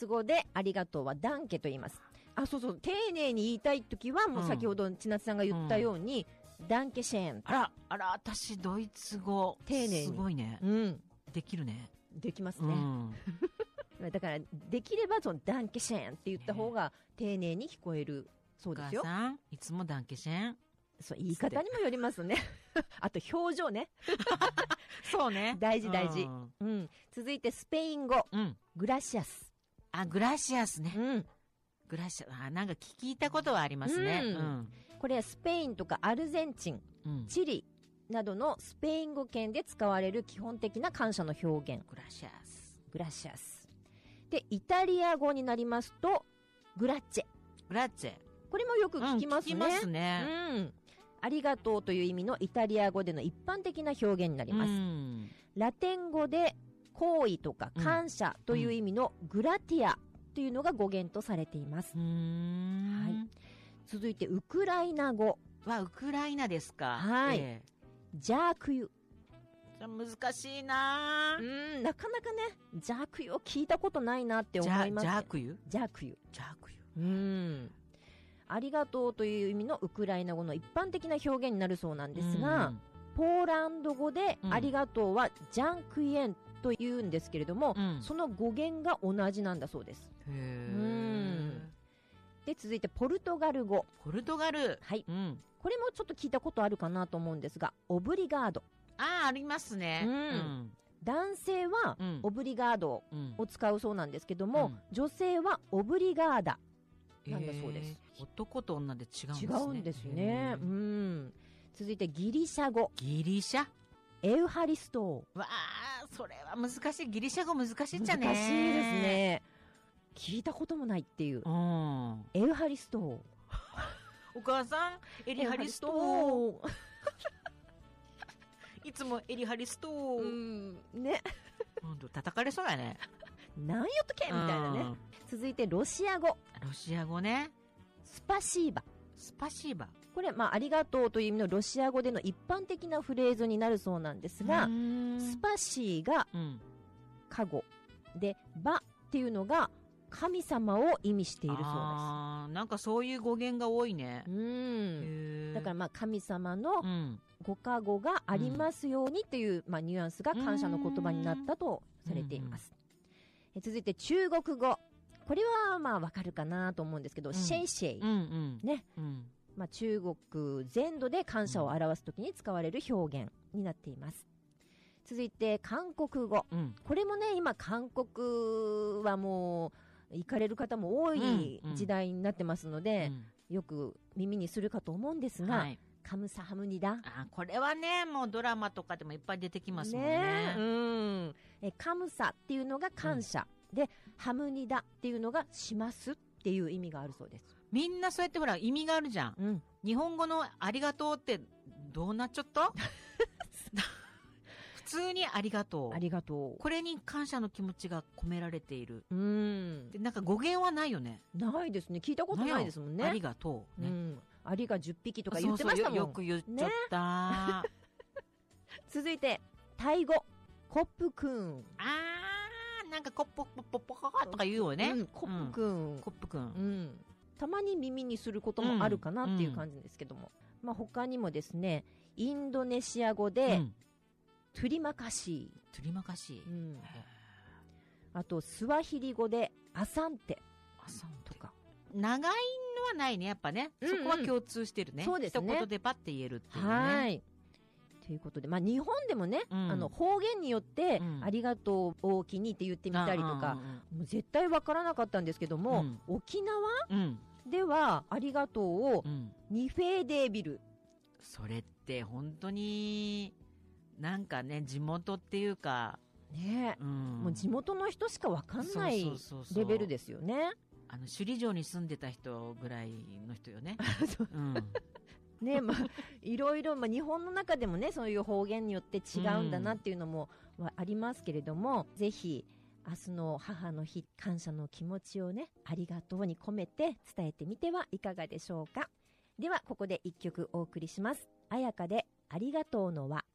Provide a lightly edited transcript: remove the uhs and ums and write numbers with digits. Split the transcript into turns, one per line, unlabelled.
ス語でありがとうはダンケと言います。そうそう、丁寧に言いたいときは、もう先ほど千夏さんが言ったように、ダンケシェーン。
あら、私ドイツ語
丁寧に
すごいね。できるね。
できますね。だからできればそのダンケシェーンって言った方が丁寧に聞こえるそうですよ。
お母さんいつもダンケシェーン。
そう、言い方にもよりますね。あと表情ね。
そうね。
大事。続いてスペイン語。グラシアス。
グラシアスね。グラシアス。なんか聞いたことはありますね。
これはスペインとかアルゼンチン、チリなどのスペイン語圏で使われる基本的な感謝の表現。
グラシアス。
グラシアス。で、イタリア語になりますと、グラッチェ。
グラッチェ。
これもよく聞きますね。
聞きますね。
ありがとうという意味のイタリア語での一般的な表現になります。ラテン語で行為とか感謝という意味のグラティアというのが語源とされています。続いてウクライナ語。
ウクライナですか。
ジャークユ。
難しいな
なかなかね、ジャークユを聞いたことないなって思います。
ジャークユ。
ありがとうという意味のウクライナ語の一般的な表現になるそうなんですが、ポーランド語でありがとうはジャンクイエンと言うんですけれども、その語源が同じなんだそうです。で、続いてポルトガル語。
ポルトガル。
はい。これもちょっと聞いたことあるかなと思うんですが、オブリガード。
ありますね。
男性はオブリガードを使うそうなんですけども、女性はオブリガーダなんだそうです。
男と女で違うんですね。
違うんですね。続いてギリシャ語。
ギリシャ。
エウハリスト。
それは難しい。ギリシャ語難しいっちゃね。
難しいですね。聞いたこともないっていう。エウハリスト。
お母さん、エリハリスト。いつもエリハリスト。
ね。
叩かれそうやね。
なんよとけみたいなね。続いてロシア語。
ロシア語ね。
スパシーバ。
スパシーバ。
これ、ありがとうという意味のロシア語での一般的なフレーズになるそうなんですが、スパシーが過去で、バっていうのが神様を意味しているそうです。
なんかそういう語源が多いね。
だから神様のご加護がありますようにっていう、ニュアンスが感謝の言葉になったとされています。続いて中国語。これはわかるかなと思うんですけど、シェイシェイ。ね。中国全土で感謝を表すときに使われる表現になっています。続いて韓国語。これもね、今韓国はもう行かれる方も多い時代になってますので、よく耳にするかと思うんですが、カムサハムニダ。
これはね、もうドラマとかでもいっぱい出てきますもんね。
カムサっていうのが感謝。で、ハムニダっていうのがしますっていう意味があるそうです。
みんなそうやってほら意味があるじゃん。日本語のありがとうってどうなっちゃった普通にありがとう。
ありがとう。
これに感謝の気持ちが込められている。で、なんか語源はないよね。
ないですね。聞いたことないですもんね。
ありがとう。
ありが10匹とか言ってましたもん。
よく言っちゃった。
続いて、タイ語。コップクーン。
なんかコップポッポポコとか言うよね。
コップクーン。
コップくん。
たまに耳にすることもあるかなっていう感じですけども。他にもですね、インドネシア語で、トゥリマカシー。
トゥリマカシー。
あと、スワヒリ語でアサンテ。
アサン
とか。
長いのはないね、やっぱね。そこは共通してるね。
そうですね。
一言でパッて言えるっていうね。
ということで、日本でもね、方言によって、ありがとうを気にって言ってみたりとか、もう絶対わからなかったんですけども、沖縄では、ありがとうを、ニフェーデービル。
それって本当に、なんかね、地元っていうか、
ね、もう地元の人しかわかんないレベルですよね。
首里城に住んでた人ぐらいの人よね。
ね、いろいろ、日本の中でもね、そういう方言によって違うんだなっていうのもありますけれども、ぜひ、明日の母の日、感謝の気持ちをね、ありがとうに込めて伝えてみてはいかがでしょうか。では、ここで一曲お送りします。彩香で、ありがとうの輪。